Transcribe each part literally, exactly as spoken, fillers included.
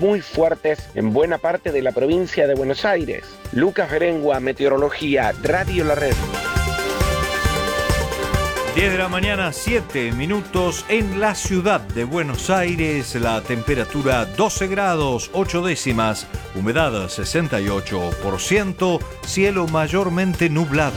muy fuertes en buena parte de la provincia de Buenos Aires. Lucas Berengua, Meteorología, Radio La Red. diez de la mañana, siete minutos en la ciudad de Buenos Aires. La temperatura doce grados, ocho décimas, humedad sesenta y ocho por ciento, cielo mayormente nublado.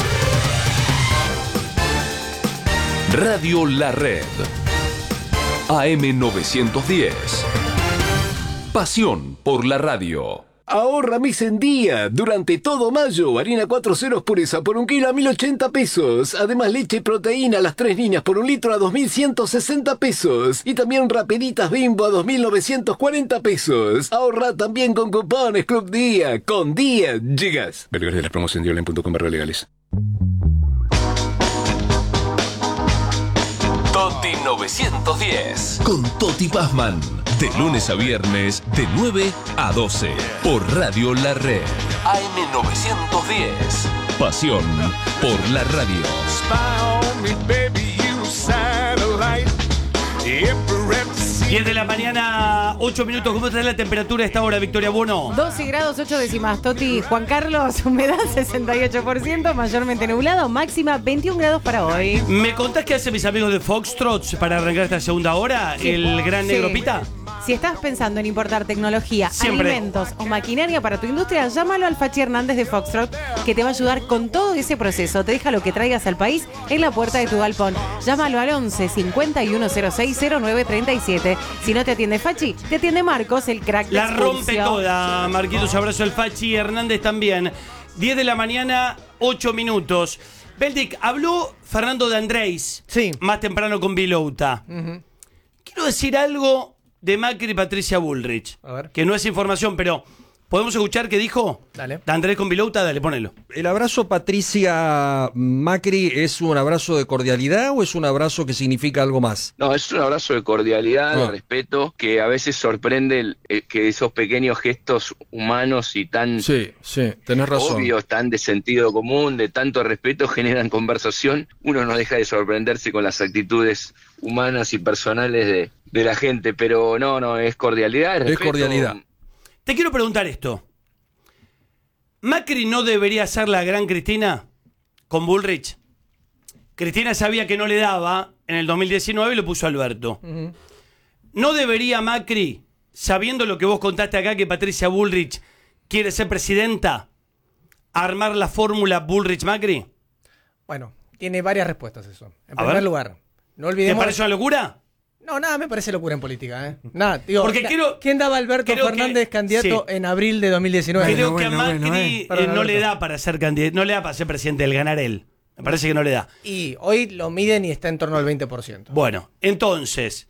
Radio La Red. A M novecientos diez. Pasión por la radio. Ahorra mes en día. Durante todo mayo, harina cuatro ceros pureza por un kilo a mil ochenta pesos. Además, leche y proteína, las tres líneas por un litro a dos mil ciento sesenta pesos. Y también Rapeditas Bimbo a dos mil novecientos cuarenta pesos. Ahorra también con cupones Club Día. Con Día llegas. Ver de las promos en diolen punto com barra legales. Toti novecientos diez. Con Toti Pazman. De lunes a viernes, de nueve a doce. Por Radio La Red. A M novecientos diez. Pasión por la radio. diez de la mañana, ocho minutos. ¿Cómo está la temperatura a esta hora, Victoria Buono? doce grados, ocho décimas, Toti. Juan Carlos, humedad sesenta y ocho por ciento, mayormente nublado, máxima veintiún grados para hoy. ¿Me contás qué hacen mis amigos de Foxtrot para arrancar esta segunda hora? Sí. ¿El gran negro sí. Pita? Si estás pensando en importar tecnología, Siempre. alimentos o maquinaria para tu industria, llámalo al Fachi Hernández de Foxtrot, que te va a ayudar con todo ese proceso. Te deja lo que traigas al país en la puerta de tu galpón. Llámalo al once cincuenta y uno cero seis cero nueve treinta y siete. Si no te atiende Fachi, te atiende Marcos, el crack de La Excursio. rompe toda, Marquitos. Abrazo al Fachi Hernández también. diez de la mañana, ocho minutos. Beldic, habló Fernando de Andrés sí. más temprano con Vilouta. Uh-huh. Quiero decir algo de Macri y Patricia Bullrich, a ver. Que no es información, pero ¿podemos escuchar qué dijo? Dale. De Andrés con Vilouta, dale, ponelo. ¿El abrazo Patricia Macri es un abrazo de cordialidad o es un abrazo que significa algo más? No, es un abrazo de cordialidad, ah. de respeto, que a veces sorprende el, el, que esos pequeños gestos humanos y tan sí, sí, tenés razón. obvios, tan de sentido común, de tanto respeto, generan conversación. Uno no deja de sorprenderse con las actitudes humanas y personales de, de la gente, pero no, no, es cordialidad, es, es respeto. cordialidad. Te quiero preguntar esto. ¿Macri no debería ser la gran Cristina con Bullrich? Cristina sabía que no le daba en el dos mil diecinueve y lo puso Alberto. Uh-huh. ¿No debería Macri, sabiendo lo que vos contaste acá, que Patricia Bullrich quiere ser presidenta, armar la fórmula Bullrich-Macri? Bueno, tiene varias respuestas eso. En A primer ver. lugar, no olvidemos... ¿Te parece una locura? No, nada me parece locura en política, ¿eh? Nada, digo, Porque na, quiero, ¿quién daba a Alberto Fernández que, candidato sí. en abril de dos mil diecinueve? Creo bueno, que a bueno, Macri bueno, eh, Perdón, no Alberto. le da para ser candidato, no le da para ser presidente, el ganar él. Me parece que no le da. Y hoy lo miden y está en torno al veinte por ciento. Bueno, entonces,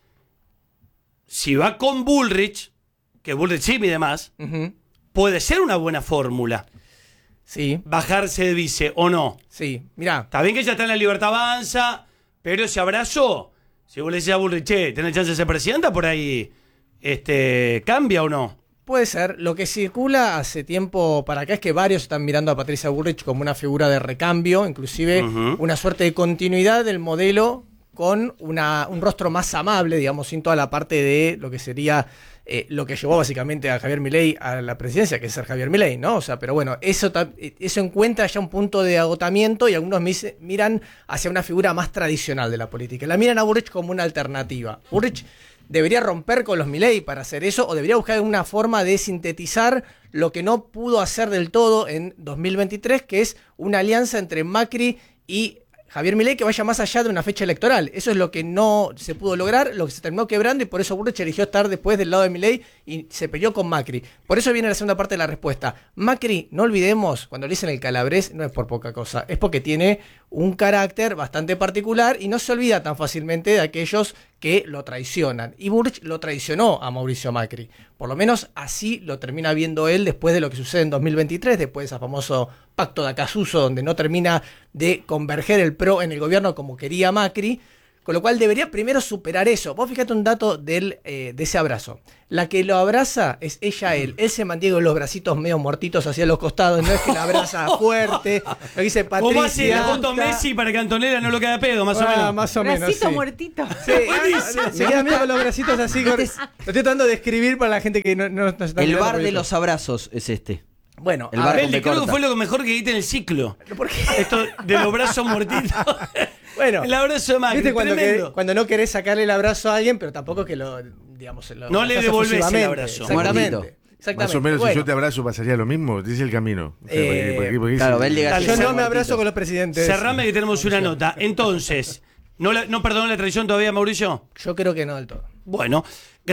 si va con Bullrich, que Bullrich sí mide más, uh-huh. puede ser una buena fórmula. Sí. Bajarse de vice, ¿o no? Sí, mirá. Está bien que ya está en la Libertad Avanza, pero ese abrazo, si vos le decís a Bullrich, che, ¿tenés chance de ser presidenta? Por ahí, este, ¿cambia o no? Puede ser. Lo que circula hace tiempo para acá es que varios están mirando a Patricia Bullrich como una figura de recambio, inclusive uh-huh. una suerte de continuidad del modelo con una, un rostro más amable, digamos, sin toda la parte de lo que sería eh, lo que llevó básicamente a Javier Milei a la presidencia, que es ser Javier Milei, ¿no? O sea, pero bueno, eso, eso encuentra ya un punto de agotamiento y algunos miran hacia una figura más tradicional de la política. La miran a Bullrich como una alternativa. Bullrich debería romper con los Milei para hacer eso, o debería buscar una forma de sintetizar lo que no pudo hacer del todo en dos mil veintitrés, que es una alianza entre Macri y Javier Milei que vaya más allá de una fecha electoral. Eso es lo que no se pudo lograr, lo que se terminó quebrando, y por eso Bullrich eligió estar después del lado de Milei y se peleó con Macri. Por eso viene la segunda parte de la respuesta. Macri, no olvidemos, cuando le dicen el calabrés, no es por poca cosa, es porque tiene un carácter bastante particular y no se olvida tan fácilmente de aquellos que lo traicionan. Y Bullrich lo traicionó a Mauricio Macri. Por lo menos así lo termina viendo él después de lo que sucede en dos mil veintitrés, después de ese famoso pacto de Acasuso, donde no termina de converger el P R O en el gobierno como quería Macri. Con lo cual debería primero superar eso. Vos fíjate un dato del, eh, de ese abrazo. La que lo abraza es ella a él. Él se mantiene con los bracitos medio muertitos hacia los costados. No es que la abraza fuerte. Lo dice Patricia. ¿Cómo hace la foto Messi para que Antonella no lo quede a pedo? Más ah, o menos. Más o menos. Bracito sí. muertito. Sí, se queda medio con los bracitos así. Con, lo estoy tratando de escribir para la gente que no, no, no está El bar de los abrazos es este. Bueno, el bar Beldi, creo que fue lo mejor que dijiste en el ciclo. ¿Por qué? Esto de los brazos muertitos. Bueno, el abrazo de Macri, ¿viste cuando, tremendo. que, cuando no querés sacarle el abrazo a alguien, pero tampoco que lo, digamos, lo no le devolvés el abrazo. Exactamente. Exactamente. Más o menos, bueno. si yo te abrazo, pasaría lo mismo. Dice el camino. O sea, eh, porque, porque claro, dice, Beldi, yo no me abrazo con los presidentes. Cerrame que tenemos una nota. Entonces, ¿no, la, no perdonó la traición todavía, Mauricio? Yo creo que no del todo. Bueno,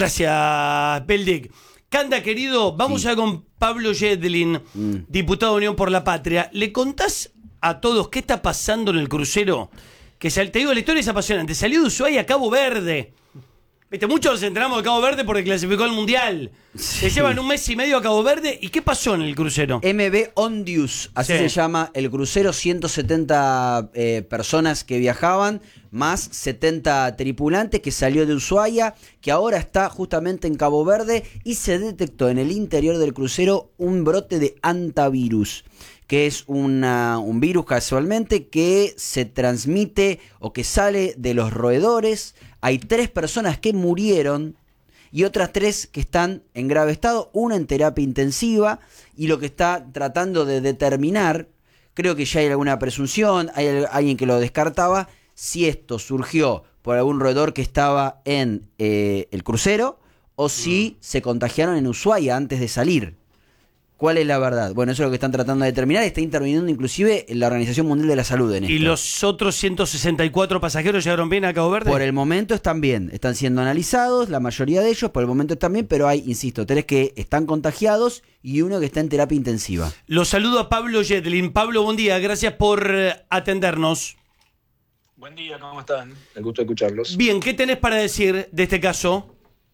gracias, Beldic. Canda, querido, vamos sí. a con Pablo Yedlin, mm. diputado de Unión por la Patria. ¿Le contás a todos qué está pasando en el crucero? Que sal, te digo, la historia es apasionante. Salió de Ushuaia a Cabo Verde. Viste, muchos nos enteramos de Cabo Verde porque clasificó al Mundial. Sí. Se llevan un mes y medio a Cabo Verde. ¿Y qué pasó en el crucero? M V Ondius, así sí. se llama el crucero. ciento setenta eh, personas que viajaban, más setenta tripulantes, que salió de Ushuaia, que ahora está justamente en Cabo Verde, y se detectó en el interior del crucero un brote de hantavirus, que es una, un virus casualmente que se transmite o que sale de los roedores. Hay tres personas que murieron y otras tres que están en grave estado, una en terapia intensiva, y lo que está tratando de determinar, creo que ya hay alguna presunción, hay alguien que lo descartaba, si esto surgió por algún roedor que estaba en eh, el crucero o si se contagiaron en Ushuaia antes de salir. ¿Cuál es la verdad? Bueno, eso es lo que están tratando de determinar. Está interviniendo inclusive la Organización Mundial de la Salud en esto. ¿Y los otros ciento sesenta y cuatro pasajeros llegaron bien a Cabo Verde? Por el momento están bien. Están siendo analizados, la mayoría de ellos, por el momento están bien, pero hay, insisto, tres que están contagiados y uno que está en terapia intensiva. Los saludo a Pablo Yedlin. Pablo, buen día. Gracias por atendernos. Buen día, ¿cómo están? El gusto de escucharlos. Bien, ¿qué tenés para decir de este caso?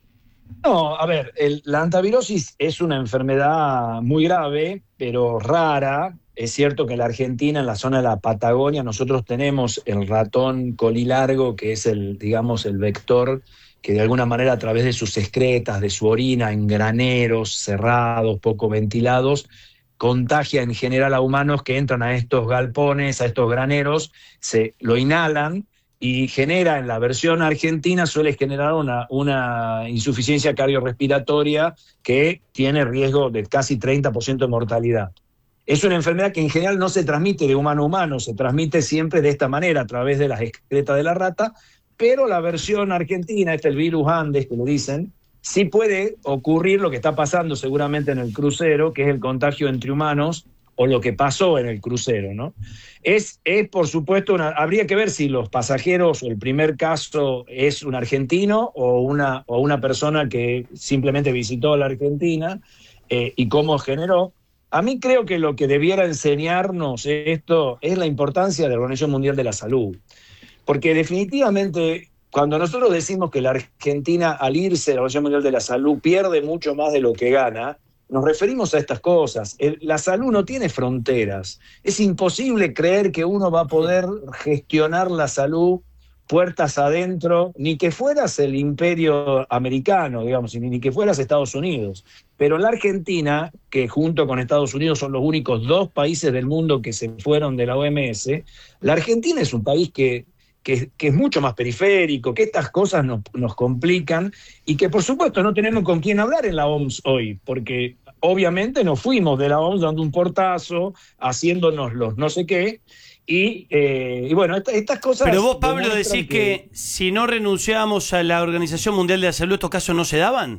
No, a ver, el, la hantavirosis es una enfermedad muy grave, pero rara. Es cierto que en la Argentina, en la zona de la Patagonia, nosotros tenemos el ratón colilargo, que es el, digamos, el vector que de alguna manera a través de sus excretas, de su orina, en graneros cerrados, poco ventilados, contagia en general a humanos que entran a estos galpones, a estos graneros, se lo inhalan, y genera, en la versión argentina, suele generar una, una insuficiencia cardiorrespiratoria que tiene riesgo de casi treinta por ciento de mortalidad. Es una enfermedad que en general no se transmite de humano a humano, se transmite siempre de esta manera, a través de las excretas de la rata, pero la versión argentina, este el virus Andes, que lo dicen, sí puede ocurrir lo que está pasando seguramente en el crucero, que es el contagio entre humanos, o lo que pasó en el crucero, ¿no? Es, es por supuesto, una, habría que ver si los pasajeros, o el primer caso es un argentino o una, o una persona que simplemente visitó la Argentina, eh, y cómo generó. A mí creo que lo que debiera enseñarnos esto es la importancia de la Organización Mundial de la Salud, porque definitivamente cuando nosotros decimos que la Argentina, al irse de la Organización Mundial de la Salud, pierde mucho más de lo que gana, nos referimos a estas cosas. El, la salud no tiene fronteras. Es imposible creer que uno va a poder gestionar la salud puertas adentro, ni que fueras el imperio americano, digamos, ni, ni que fueras Estados Unidos. Pero la Argentina, que junto con Estados Unidos son los únicos dos países del mundo que se fueron de la O M S, la Argentina es un país que Que, que es mucho más periférico, que estas cosas nos, nos complican y que por supuesto no tenemos con quién hablar en la O M S hoy, porque obviamente nos fuimos de la O M S dando un portazo, haciéndonos los no sé qué, y, eh, y bueno, esta, estas cosas... Pero vos, Pablo, decís que... que si no renunciábamos a la Organización Mundial de la Salud, ¿estos casos no se daban?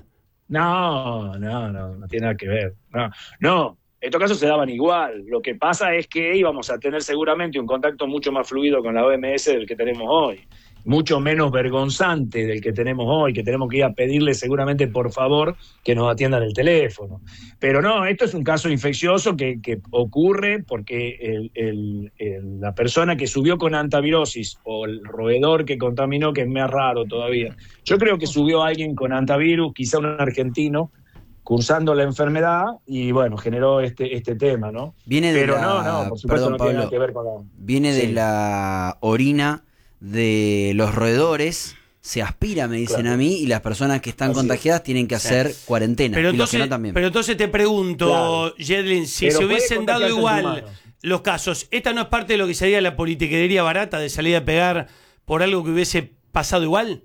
No, no, no, no tiene nada que ver. No, no. En estos casos se daban igual. Lo que pasa es que íbamos a tener seguramente un contacto mucho más fluido con la O M S del que tenemos hoy, mucho menos vergonzante del que tenemos hoy, que tenemos que ir a pedirle seguramente por favor que nos atiendan el teléfono. Pero no, esto es un caso infeccioso que, que ocurre porque el, el, el, la persona que subió con hantavirosis o el roedor que contaminó, que es más raro todavía, yo creo que subió a alguien con hantavirus, quizá un argentino, cursando la enfermedad, y bueno, generó este, este tema, ¿no? Viene de Pero la, no, no, por supuesto perdón, no Pablo, tiene nada que ver con la... Viene sí. de la orina de los roedores se aspira, me dicen Claro. a mí, y las personas que están Así contagiadas tienen que hacer cuarentena. Pero y los que entonces, no también. pero entonces te pregunto, Claro. Jedlin, si Pero se puede hubiesen dado contagiarse igual entre humanos. los casos, ¿esta no es parte de lo que sería la politiquería barata de salir a pegar por algo que hubiese pasado igual?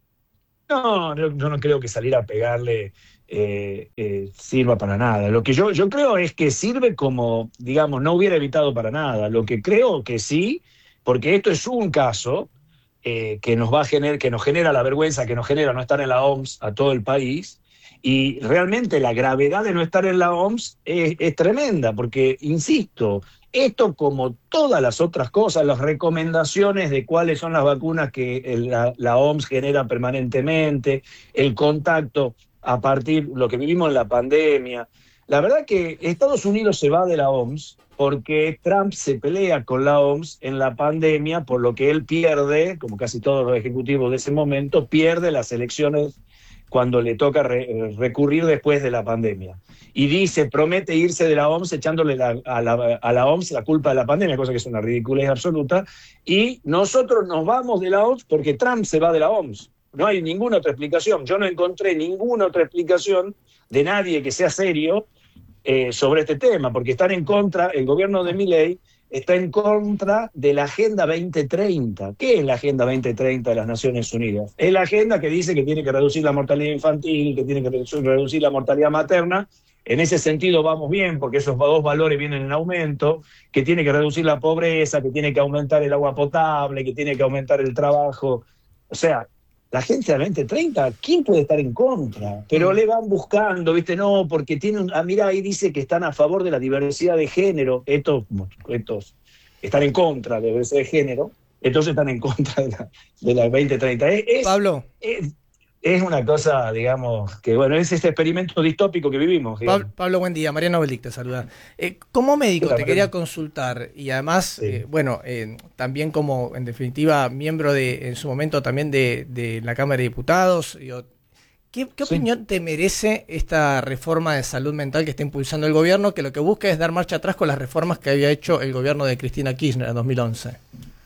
No, yo, yo no creo que salir a pegarle eh, eh, sirva para nada. Lo que yo, yo creo es que sirve como, digamos, no hubiera evitado para nada. Lo que creo que sí, porque esto es un caso eh, que nos va a generar, que nos genera la vergüenza, que nos genera no estar en la O M S a todo el país. Y realmente la gravedad de no estar en la O M S es, es tremenda, porque, insisto, esto como todas las otras cosas, las recomendaciones de cuáles son las vacunas que el- la, la O M S genera permanentemente, el contacto a partir de lo que vivimos en la pandemia. La verdad que Estados Unidos se va de la O M S porque Trump se pelea con la O M S en la pandemia, por lo que él pierde, como casi todos los ejecutivos de ese momento, pierde las elecciones cuando le toca re- recurrir después de la pandemia. Y dice, promete irse de la O M S echándole la- a, la, a la O M S la culpa de la pandemia, cosa que es una ridiculez absoluta, y nosotros nos vamos de la O M S porque Trump se va de la O M S. No hay ninguna otra explicación. Yo no encontré ninguna otra explicación de nadie que sea serio eh, sobre este tema, porque están en contra, el gobierno de Milei está en contra de la Agenda veinte treinta. ¿Qué es la Agenda veinte treinta de las Naciones Unidas? Es la agenda que dice que tiene que reducir la mortalidad infantil, que tiene que redu- reducir la mortalidad materna. En ese sentido vamos bien, porque esos dos valores vienen en aumento, que tiene que reducir la pobreza, que tiene que aumentar el agua potable, que tiene que aumentar el trabajo. O sea, la Agenda veinte treinta, ¿quién puede estar en contra? Pero le van buscando, ¿viste? No, porque tiene un... Ah, mira, ahí dice que están a favor de la diversidad de género. Estos, estos están en contra de la diversidad de género, entonces están en contra de la, de la veinte treinta. Es, es- Pablo. Es, es una cosa, digamos, que bueno, es este experimento distópico que vivimos. digamos. Pablo, Pablo, buen día. Mariano Beldic te saluda. Eh, como médico Hola, te quería Mariano. consultar y además, eh, bueno, eh, también como en definitiva miembro de, en su momento también de, de la Cámara de Diputados, digo, ¿qué, qué Sí. opinión te merece esta reforma de salud mental que está impulsando el gobierno, que lo que busca es dar marcha atrás con las reformas que había hecho el gobierno de Cristina Kirchner en dos mil once?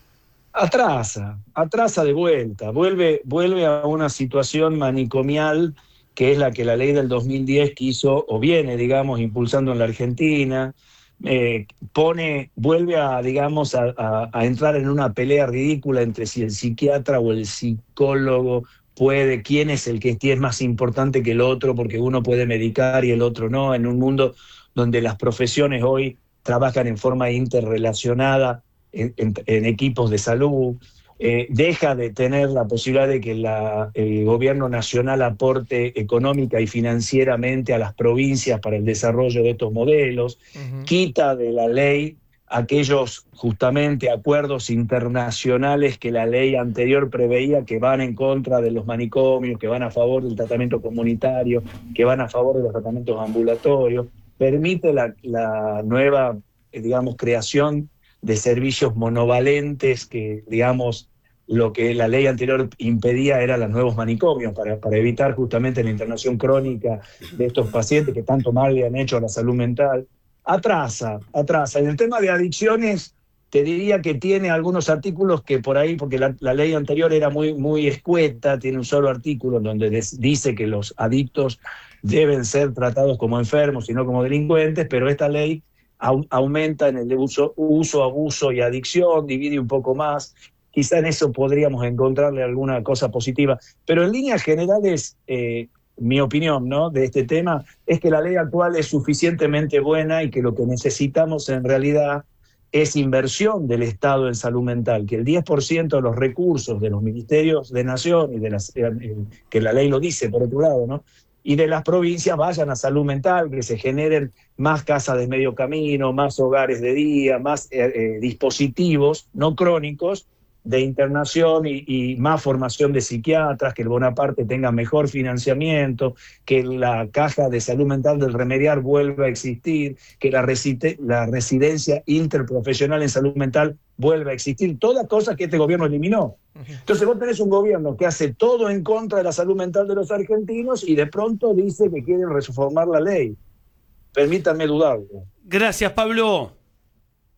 Atrasa, atrasa de vuelta, vuelve, vuelve a una situación manicomial que es la que la ley del dos mil diez quiso, o viene, digamos, impulsando en la Argentina, eh, pone, vuelve a, digamos, a, a- a entrar en una pelea ridícula entre si el psiquiatra o el psicólogo puede, quién es el que es más importante que el otro, porque uno puede medicar y el otro no, en un mundo donde las profesiones hoy trabajan en forma interrelacionada, en, en- en equipos de salud, eh, deja de tener la posibilidad de que la- el gobierno nacional aporte económica y financieramente a las provincias para el desarrollo de estos modelos, quita de la ley aquellos justamente acuerdos internacionales que la ley anterior preveía que van en contra de los manicomios, que van a favor del tratamiento comunitario, que van a favor de los tratamientos ambulatorios, permite la, la nueva, eh, digamos, creación de servicios monovalentes que, digamos, lo que la ley anterior impedía eran los nuevos manicomios para, para evitar justamente la internación crónica de estos pacientes que tanto mal le han hecho a la salud mental. Atrasa, atrasa. En el tema de adicciones, te diría que tiene algunos artículos que por ahí, porque la, la ley anterior era muy, muy escueta, tiene un solo artículo donde des, dice que los adictos deben ser tratados como enfermos y no como delincuentes, pero esta ley au, aumenta en el uso, uso, abuso y adicción, divide un poco más. Quizá en eso podríamos encontrarle alguna cosa positiva, pero en líneas generales, eh, mi opinión, ¿no?, de este tema es que la ley actual es suficientemente buena y que lo que necesitamos en realidad es inversión del Estado en salud mental, que el diez por ciento de los recursos de los ministerios de Nación y de las, eh, que la ley lo dice por otro lado, ¿no?, y de las provincias vayan a salud mental, que se generen más casas de medio camino, más hogares de día, más eh, eh, dispositivos no crónicos de internación y, y más formación de psiquiatras, que el Bonaparte tenga mejor financiamiento, que la caja de salud mental del Remediar vuelva a existir, que la, resite, la residencia interprofesional en salud mental vuelva a existir, todas cosas que este gobierno eliminó. Entonces vos tenés un gobierno que hace todo en contra de la salud mental de los argentinos y de pronto dice que quieren reformar la ley. Permítanme dudarlo. Gracias, Pablo.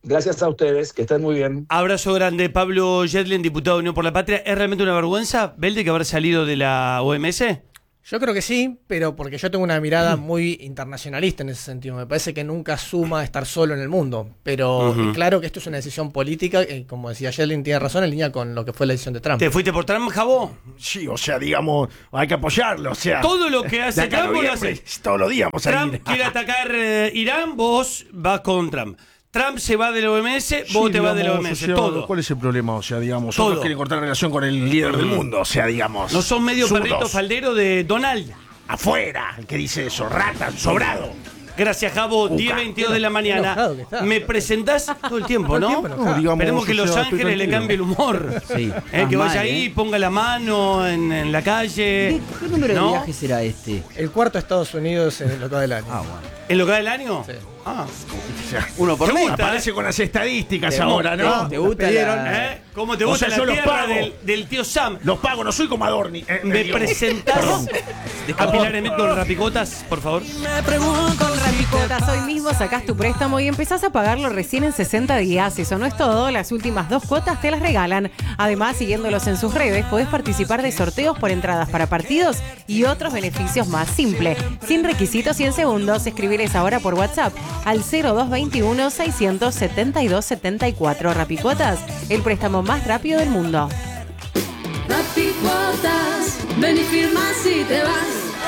Gracias a ustedes, que estén muy bien. Abrazo grande, Pablo Yedlin, diputado de Unión por la Patria. ¿Es realmente una vergüenza, Belde, que haber salido de la O M S? Yo creo que sí, pero porque yo tengo una mirada muy internacionalista en ese sentido. Me parece que nunca suma estar solo en el mundo. Pero Ujú. eh, claro que esto es una decisión política, y como decía Yedlin, tiene razón, en línea con lo que fue la decisión de Trump. ¿Te fuiste por Trump, Jabó? Sí, o sea, digamos, hay que apoyarlo, o sea. Todo lo que hace de acá a Trump, vos lo noviembre, haces. todos los días vamos a Trump ir. quiere atacar eh, Irán, vos vas con Trump. Trump se va de la O M S, vos Sí, te vas de la O digamos, M S, o sea, todo. ¿Cuál es el problema? O sea, digamos, Todo. otros quieren cortar la relación con el líder del mundo, o sea, digamos. No son medio zurdos. perrito faldero de Donald. Afuera, el que dice eso, rata, sobrado. Gracias, Jabo. diez veintidós de la mañana. enojado que está. Me presentás todo el tiempo, Todo el ¿no? tiempo enojado. No, digamos, Esperemos que o sea, Los estoy Ángeles le tranquilo. cambie el humor. Sí, Eh, estás que vaya mal, ahí, ¿eh? ponga la mano en, en la calle. ¿Qué, qué número ¿no? de viaje será este? El cuarto de Estados Unidos en el local del año. Ah, bueno. ¿En lo que va del año? Sí. Ah. O sea, Uno por ¿Te mes. gusta? aparece con las estadísticas Te- ahora, te- ¿no? te gusta Pidieron, la- ¿Eh? ¿Cómo te O gusta sea, la yo los tierra pago. del, del tío Sam? Los pago, no soy como Adorni. Eh, ¿Me digo, presentás perdón. a Pilar Emet con Rapicotas, por favor? Con Rapicotas, hoy mismo sacás tu préstamo y empezás a pagarlo recién en sesenta días. Eso no es todo, las últimas dos cuotas te las regalan. Además, siguiéndolos en sus redes, podés participar de sorteos por entradas para partidos y otros beneficios más. Simple, sin requisitos y en segundos. Escribiles ahora por WhatsApp al cero dos veintiuno, seiscientos setenta y dos setenta y cuatro. Rapicotas, el préstamo más rápido del mundo. Rapicuotas, ven y firma si te vas.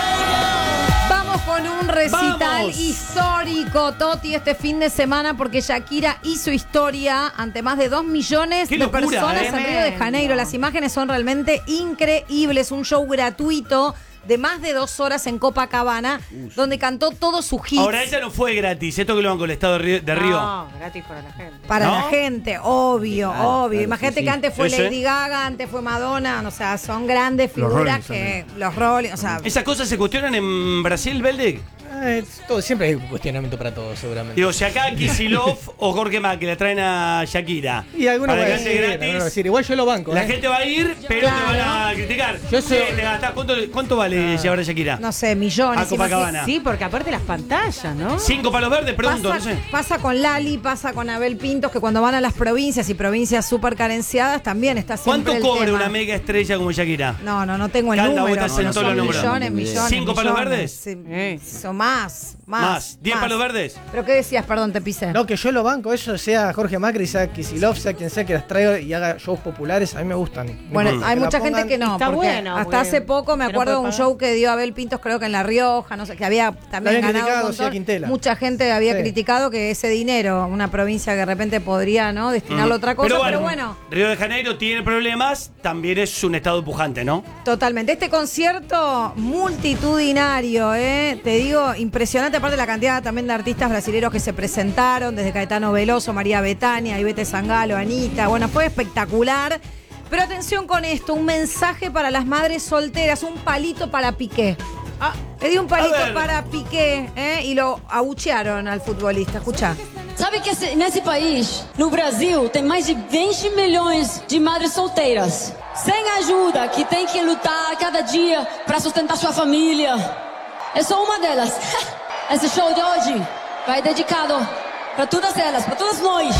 Vamos con un recital ¡Vamos! histórico, Toti, este fin de semana, porque Shakira hizo historia ante más de dos millones ¡Qué de locura, personas eh! en Río de Janeiro. Las imágenes son realmente increíbles. Un show gratuito de más de dos horas en Copacabana, donde cantó todos sus hits. Ahora, ella no fue gratis. Esto que lo van con el Estado de Río. De Río. No, gratis para la gente. Para ¿No? la gente, obvio, Claro, obvio. claro, Imagínate sí, sí. que antes fue Sí, sí. Lady Gaga, antes fue Madonna, o sea, son grandes Los figuras Rolling que los Rolling, o sea, ¿Esas cosas se cuestionan en Brasil, Belde? Ah, es todo, siempre hay un cuestionamiento para todo, seguramente. Digo, si acá Kicillof o Jorge Macri le traen a Shakira Y algunos para van a que decir, cante algunos van a gratis, decir, igual yo lo banco. la ¿eh? gente va a ir, pero Claro. te van a criticar. Yo soy- Sí, te gastás- ¿cuánto, ¿Cuánto vale llevar a Shakira? no sé, millones. A Copacabana. Sí, porque aparte las pantallas, ¿no? Cinco palos verdes, pregunto, Pasa, no sé. pasa con Lali, pasa con Abel Pintos, que cuando van a las provincias y provincias súper carenciadas tamén está siempre ¿Cuánto el cobra tema. una mega estrella como Shakira? No, no, no tengo el Calda, vos número. estás en no todos son los números. millones, millones. ¿Cinco palos millones. verdes? Sí, Eh. son más, más. Más. ¿Diez más. palos verdes? ¿Pero qué decías? Perdón, te pisé. No, que yo lo banco, eso sea Jorge Macri, sea Kicillof, sea quien sea que las traiga y haga shows populares, a mí me gustan. Bueno, Que hay la mucha pongan- gente que no, Está porque bueno, hasta porque- hace poco me que no acuerdo de puede un pagar. show que dio Abel Pintos, creo que en La Rioja, no sé, que había también habían ganado criticado, un decía montón. Quintela. Mucha gente había Sí. criticado que ese dinero, una provincia que de repente podría, ¿no?, destinarlo a otra cosa, pero bueno, Río de Janeiro tiene problemas, también es un estado pujante, ¿no? totalmente. Este concierto multitudinario, ¿eh? Te digo, impresionante, aparte la cantidad también de artistas brasileños que se presentaron, desde Caetano Veloso, María Bethania, Ivete Sangalo, Anita, bueno, fue espectacular. Pero atención con esto, un mensaje para las madres solteras, un palito para Piqué. Ah, le dio un palito A ver. para Piqué, ¿eh? Y lo abuchearon al futbolista, escucha. Sabe que esse- nesse país, no Brasil, tem mais de vinte milhões de madres solteiras. Sem ajuda, que tem que lutar cada dia para sustentar sua família. Eu sou uma delas. Esse show de hoje vai dedicado para todas elas, para todas nós.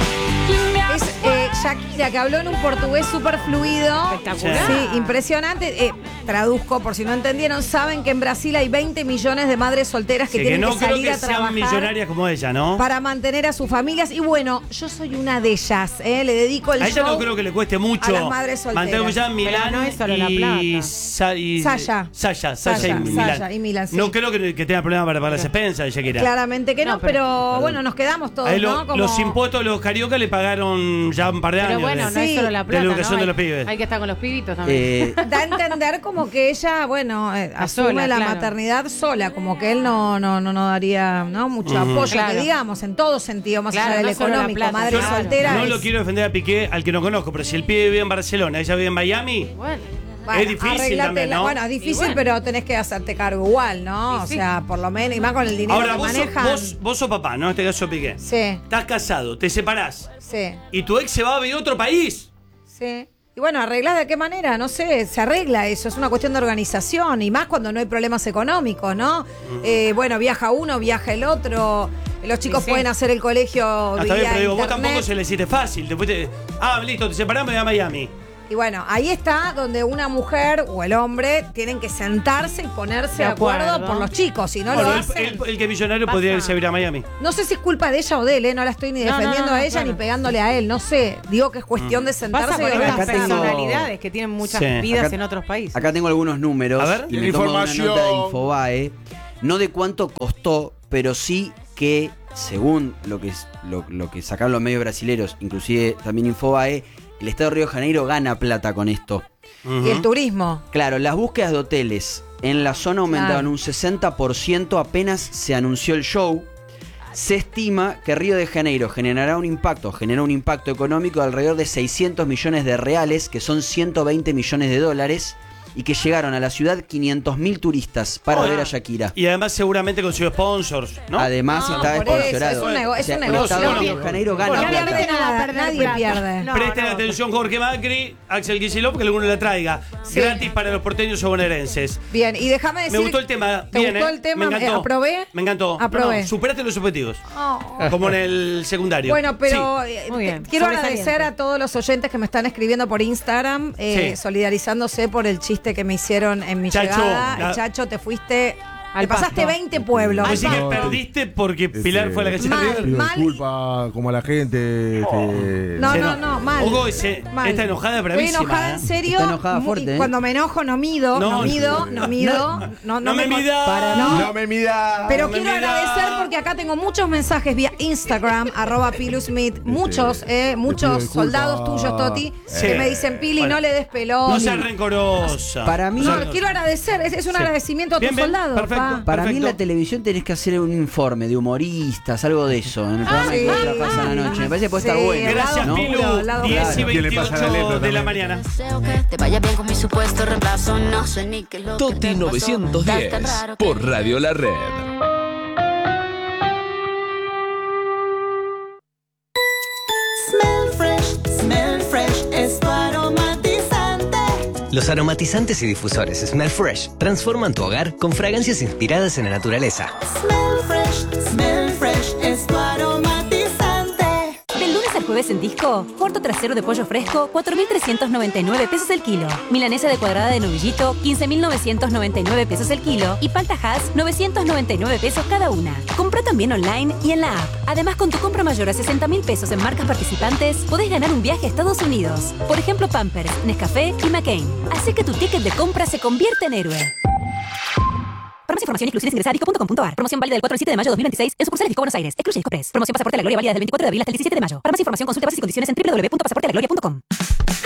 Es eh, Shakira, que habló en un portugués súper fluido. Espectacular. Sí, impresionante. Eh, traduzco, por si no entendieron, saben que en Brasil hay veinte millones de madres solteras que Sí, tienen no que creo salir que a sean trabajar millonarias como ella, ¿no? para mantener a sus familias. Y bueno, yo soy una de ellas, ¿eh? Le dedico el A ella show no creo que le cueste mucho. a las madres solteras. Mantener como ya Pero Milán no es solo la y, plata. Sa- y- Sasha. Sasha, Sasha, Sasha, y Milán. Sasha y Milán, sí. No creo que, que tenga problema para pagar las expensas de Shakira. Claramente que no, No, pero, pero- bueno, nos quedamos todos, Ahí lo- ¿no? Como- Los impuestos de los carioca le pagaron ya un par de Pero años. bueno, de, no es Sí. solo la de plata, la educación ¿no? de Hay- los pibes. Hay que estar con los pibitos también. Eh, Da a entender como que ella, bueno, eh, Está asume sola, la claro. maternidad sola, como que él no, no, no, no daría, ¿no?, mucho Ujú. apoyo, Claro. que digamos, en todo sentido, más Claro, allá del no solo la económico. plata, Madre claro. soltera No es- lo quiero defender a Piqué, al que no conozco, pero si el pibe vive en Barcelona, ella vive en Miami, Bueno, Bueno, es difícil arreglátela. también, ¿no? Bueno, es difícil, Y bueno. pero tenés que hacerte cargo igual, ¿no? Y O sí. sea, por lo menos, y más con el dinero ahora que vos, sos- manejan. vos, vos sos papá, ¿no? En este caso Piqué. Sí, Estás casado, te separás sí, y tu ex se va a vivir a otro país. sí. Y bueno, ¿arreglás de qué manera? No sé, se arregla eso, es una cuestión de organización y más cuando no hay problemas económicos, ¿no? Eh, bueno, viaja uno, viaja el otro. los chicos Sí, sí. pueden hacer el colegio Ah, está vía bien, pero digo, vos internet. tampoco se le hiciste fácil. Después te. Ah, listo, te separamos y a Miami. Y bueno, ahí está donde una mujer o el hombre tienen que sentarse y ponerse de De acuerdo, acuerdo. por los chicos. Si no Bueno, lo el, hacen. el- el que es millonario Pasa. podría irse a vivir a Miami. No sé si es culpa de ella o de él, ¿eh? No la estoy ni No, no, defendiendo no, a ella claro. ni pegándole a él. No sé. Digo que es cuestión de sentarse Pasa por y estas acá organizar. tengo- personalidades que tienen muchas Sí. vidas Acá- en otros países. Acá tengo algunos números A ver, y me tomo una información. nota de Infobae. No de cuánto costó, pero sí que, según lo que, es- lo, lo que sacaron los medios brasileños, inclusive también Infobae, el Estado de Río de Janeiro gana plata con esto. Y el turismo. Claro, las búsquedas de hoteles en la zona aumentaron Claro. un sesenta por ciento apenas se anunció el show. Se estima que Río de Janeiro generará un impacto, generó un impacto económico de alrededor de seiscientos millones de reales, que son ciento veinte millones de dólares, y que llegaron a la ciudad quinientos mil turistas para Oh, ver a Shakira. Y además seguramente consiguió sponsors, ¿no? Además No, está por eso, sponsorado. es un nego- es O sea, un el negocio. Estado de Río Bueno, de Janeiro bueno, gana No Bueno, plata. pierde nada, nadie plata. pierde. No, Presten no. atención Jorge Macri, Axel Kicillof, que alguno la traiga. Sí. Gratis para los porteños o bonaerenses. Bien, y déjame decir. Me gustó el tema. ¿Te bien, gustó ¿eh? el tema? Me encantó. Eh, ¿Aprobé? Me encantó. Aprobé. No, no, superaste los objetivos. Oh. Como en el secundario. Bueno, pero Sí. eh, Muy te- bien, quiero sobresaliente. agradecer a todos los oyentes que me están escribiendo por Instagram, eh, Sí. solidarizándose por el chiste que me hicieron en mi Chacho, llegada. la- Chacho, te fuiste. Al Te pasaste pasto. veinte pueblos. Vos decís que No. perdiste porque Pilar fue la que se Mal. rió. Pido Mal. disculpa como a la gente. este, No, Se no, eno- no, mal. Hugo ese- Mal. está enojada, Estoy bravísima. enojada ¿eh? en serio. Está enojada Muy- fuerte, ¿eh? Cuando me enojo no mido, no, No, mido, no. no mido. No, No me mida. Para mí- No. No me mida. Pero No me quiero mida. agradecer porque acá tengo muchos mensajes vía Instagram, arroba Pilusmith, muchos, eh, muchos disculpas. soldados tuyos, Toti, Sí. que me dicen, Pili, Bueno. no le des pelón. No seas rencorosa. Para mí- No No, seas- quiero agradecer, es, es un Sí. agradecimiento a Bien, tus bien, soldados. perfecto. pa. Para mí en Perfecto. la televisión tenés que hacer un informe de humoristas, algo de eso, en el programa sí, que vos trabajás a la ah, noche. Me parece que puede sí, estar bueno. Gracias, ¿no? Pilu. Lado oscuro, diez y lado oscuro. ¿Qué le pasa a la letra veintiocho de la también? mañana. Deseo que te vaya bien con mi supuesto reemplazo. No sé ni qué es lo que Toti te pasó. novecientos Estás diez tan raro que- por Radio La Red. Smell Fresh, Smell Fresh es tu aromatizante. Los aromatizantes y difusores Smell Fresh transforman tu hogar con fragancias inspiradas en la naturaleza. Smell Fresh, Smell Fresh es tu aromatizante. Del lunes al jueves en Disco, cuarto trasero de pollo fresco, cuatro mil trescientos noventa y nueve pesos el kilo. Milanesa de cuadrada de novillito, quince mil novecientos noventa y nueve pesos el kilo. Y palta Hass, novecientos noventa y nueve pesos cada una. Compra también online y en la app. Además, con tu compra mayor a sesenta mil pesos en marcas participantes, podés ganar un viaje a Estados Unidos. Por ejemplo, Pampers, Nescafé y McCain. Así que tu ticket de compra se convierte en héroe. Para más información, exclusiones, ingresa a disco punto com punto ar. Promoción válida del cuatro al siete de mayo de dos mil veintiséis en sucursales Disco Buenos Aires. Excluye Disco Press. Promoción Pasaporte a la Gloria válida del veinticuatro de abril hasta el diecisiete de mayo. Para más información, consulta bases y condiciones en doble u doble u doble u punto pasaporte a la gloria punto com.